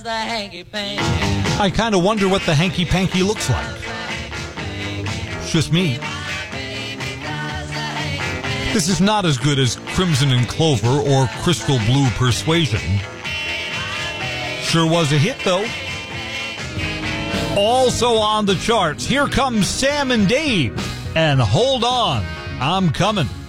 I kind of wonder what the hanky-panky looks like. It's just me. This is not as good as Crimson and Clover or Crystal Blue Persuasion. Sure was a hit, though. Also on the charts, here comes Sam and Dave. And hold on, I'm coming.